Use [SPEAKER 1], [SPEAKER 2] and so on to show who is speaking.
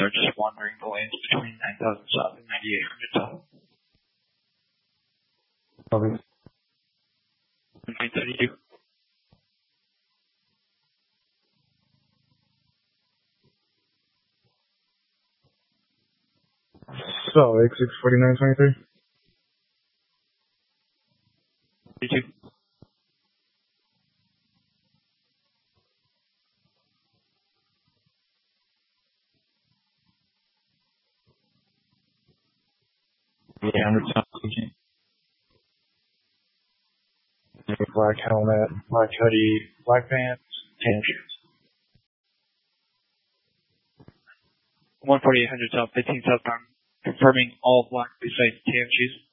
[SPEAKER 1] are just wandering the lanes between 9,000 south and 9,800 south.
[SPEAKER 2] Copy.
[SPEAKER 1] 932.
[SPEAKER 2] So, exit 4923.
[SPEAKER 1] 32.
[SPEAKER 2] Yeah, black helmet, black hoodie, black pants, tan shoes.
[SPEAKER 1] 14800 south, 15 southbound, confirming all black besides tan shoes.